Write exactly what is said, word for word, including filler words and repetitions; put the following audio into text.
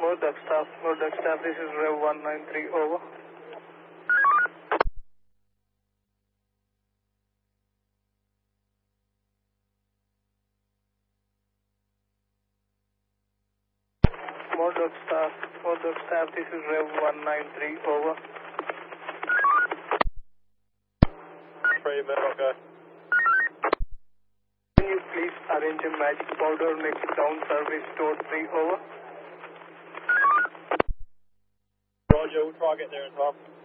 More duck staff, more duck staff, this is Rev one nine three, over. More duck staff, more duck staff, this is Rev one nine three, over. Pretty bad, okay. Can you please arrange a magic powder next down service door three, over? Roger, we'll try to get there in time.